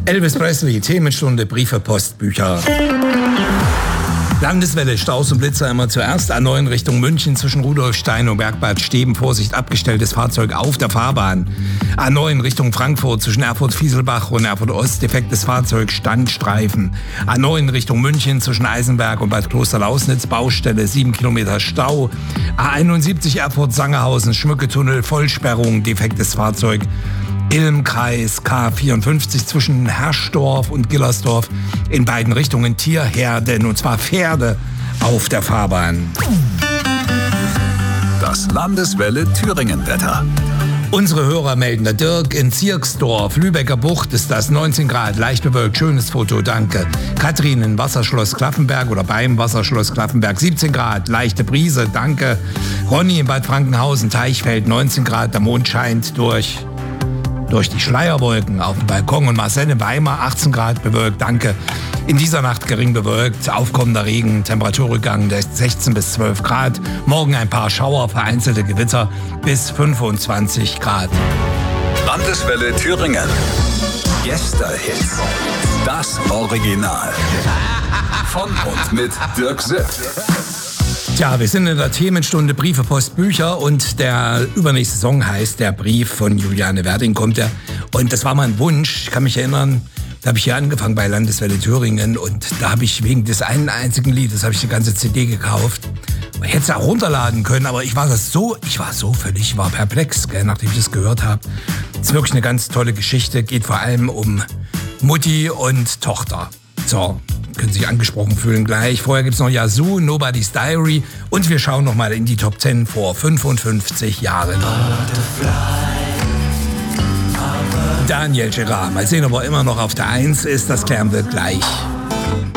Elvis Presley, Themenstunde, Briefe, Post, Bücher. Landeswelle, Staus und Blitzer immer zuerst. A9 Richtung München zwischen Rudolfstein und Bergbad Steben. Vorsicht, abgestelltes Fahrzeug auf der Fahrbahn. A9 Richtung Frankfurt zwischen Erfurt-Fieselbach und Erfurt-Ost. Defektes Fahrzeug, Standstreifen. A9 Richtung München zwischen Eisenberg und Bad Klosterlausnitz. Baustelle, 7 Kilometer Stau. A71 Erfurt-Sangerhausen, Schmücketunnel, Vollsperrung, defektes Fahrzeug. Ilmkreis K54 zwischen Herschdorf und Gillersdorf, in beiden Richtungen Tierherden, und zwar Pferde auf der Fahrbahn. Das Landeswelle Thüringen-Wetter. Unsere Hörer melden, der Dirk in Zirksdorf, Lübecker Bucht ist das, 19 Grad, leicht bewölkt, schönes Foto, danke. Katrin in Wasserschloss Klaffenberg oder beim Wasserschloss Klaffenberg, 17 Grad, leichte Brise, danke. Ronny in Bad Frankenhausen, Teichfeld, 19 Grad, der Mond scheint durch die Schleierwolken auf dem Balkon, und Marcel in Weimar, 18 Grad, bewölkt, danke. In dieser Nacht gering bewölkt, aufkommender Regen, Temperaturrückgang 16 bis 12 Grad. Morgen ein paar Schauer, vereinzelte Gewitter bis 25 Grad. Landeswelle Thüringen. Gästehits. Das Original. Von und mit Dirk Sipp. Tja, wir sind in der Themenstunde Briefe, Post, Bücher, und der übernächste Song heißt Der Brief von Juliane Werding, kommt der. Und das war mein Wunsch, ich kann mich erinnern, da habe ich hier angefangen bei Landeswelle Thüringen, und da habe ich wegen des einen einzigen Liedes, habe ich die ganze CD gekauft. Ich hätte es auch runterladen können, aber ich war perplex, gell, nachdem ich das gehört habe. Es ist wirklich eine ganz tolle Geschichte, geht vor allem um Mutti und Tochter. So, können sich angesprochen fühlen gleich. Vorher gibt's noch Yazoo, Nobody's Diary, und wir schauen noch mal in die Top 10 vor 55 Jahren. Daniel Gerard, mal sehen, ob er immer noch auf der 1 ist, das klären wir gleich.